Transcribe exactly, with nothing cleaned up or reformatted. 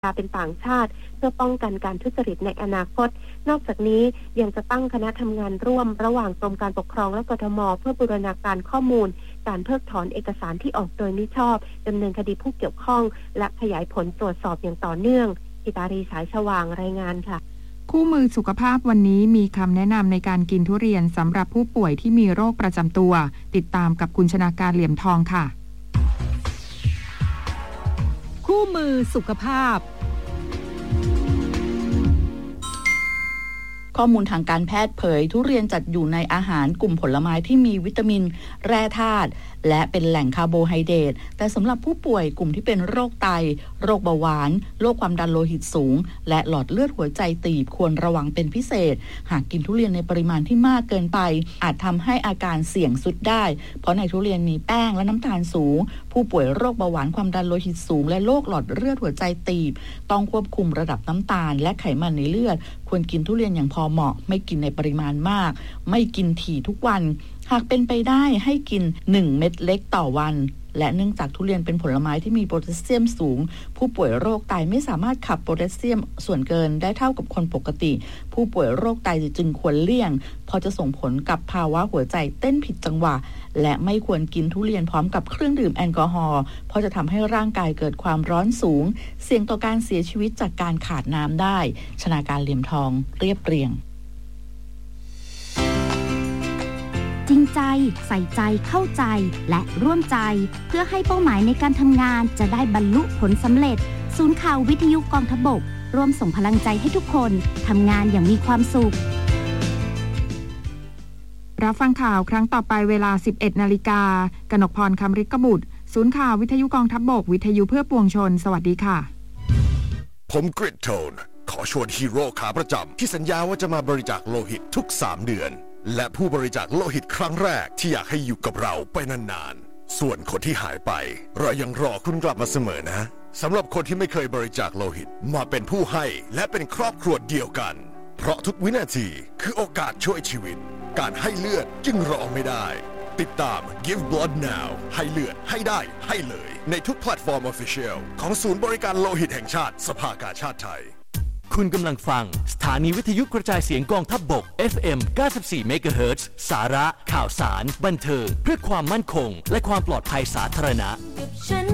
เป็นต่างชาติเพื่อป้องกันการทุจริตในอนาคตนอกจากนี้ยังจะตั้งคณะทำงานร่วมระหว่างกรมการปกครองและกทมเพื่อบูรณาการข้อมูลการเพิกถอนเอกสารที่ออกโดยมิชอบดำเนินคดีผู้เกี่ยวข้องและขยายผลตรวจสอบอย่างต่อเนื่องอิตารีสายสว่างรายงานค่ะคู่มือสุขภาพวันนี้มีคำแนะนำในการกินทุเรียนสำหรับผู้ป่วยที่มีโรคประจำตัวติดตามกับคุณชนาการเหลี่ยมทองค่ะคู่มือสุขภาพข้อมูลทางการแพทย์เผยทุเรียนจัดอยู่ในอาหารกลุ่มผลไม้ที่มีวิตามินแร่ธาตุและเป็นแหล่งคาร์โบไฮเดรตแต่สำหรับผู้ป่วยกลุ่มที่เป็นโรคไตโรคเบาหวานโรคความดันโลหิตสูงและหลอดเลือดหัวใจตีบควรระวังเป็นพิเศษหากกินทุเรียนในปริมาณที่มากเกินไปอาจทำให้อาการเสี่ยงสุดได้เพราะในทุเรียนมีแป้งและน้ำตาลสูงผู้ป่วยโรคเบาหวานความดันโลหิตสูงและโรคหลอดเลือดหัวใจตีบต้องควบคุมระดับน้ำตาลและไขมันในเลือดควรกินทุเรียนอย่างพอเหมาะไม่กินในปริมาณมากไม่กินถี่ทุกวันหากเป็นไปได้ให้กินหนึ่งเม็ดเล็กต่อวันและเนื่องจากทุเรียนเป็นผลไม้ที่มีโพแทสเซียมสูงผู้ป่วยโรคไตไม่สามารถขับโพแทสเซียมส่วนเกินได้เท่ากับคนปกติผู้ป่วยโรคไตจึงควรเลี่ยงเพราะจะส่งผลกับภาวะหัวใจเต้นผิดจังหวะและไม่ควรกินทุเรียนพร้อมกับเครื่องดื่มแอลกอฮอล์เพราะจะทำให้ร่างกายเกิดความร้อนสูงเสี่ยงต่อการเสียชีวิตจากการขาดน้ำได้ชนาการเหลี่ยมทองเรียบเรียงจริงใจใส่ใจเข้าใจและร่วมใจเพื่อให้เป้าหมายในการทำงานจะได้บรรลุผลสำเร็จศูนย์ข่าววิทยุกองทัพบกร่วมส่งพลังใจให้ทุกคนทำงานอย่างมีความสุขรับฟังข่าวครั้งต่อไปเวลา สิบเอ็ดนาฬิกา กนกพรคำฤทธิ์กบุตรศูนย์ข่าววิทยุกองทัพบกวิทยุเพื่อปวงชนสวัสดีค่ะผมกริดโทนขอชวนฮีโร่ขาประจำที่สัญญาว่าจะมาบริจาคโลหิตทุกสามเดือนและผู้บริจาคโลหิตครั้งแรกที่อยากให้อยู่กับเราไปนานๆส่วนคนที่หายไปเรายังรอคุณกลับมาเสมอนะสำหรับคนที่ไม่เคยบริจาคโลหิตมาเป็นผู้ให้และเป็นครอบครัวเดียวกันเพราะทุกวินาทีคือโอกาสช่วยชีวิตการให้เลือดจึงรอไม่ได้ติดตาม Give Blood Now ให้เลือดให้ได้ให้เลยในทุกแพลตฟอร์ม Official ของศูนย์บริการโลหิตแห่งชาติสภากาชาติไทยคุณกำลังฟังสถานีวิทยุกระจายเสียงกองทัพบก เอฟ เอ็ม เก้าสิบสี่ เมกะเฮิรตซ์ สาระข่าวสารบันเทิงเพื่อความมั่นคงและความปลอดภัยสาธารณะ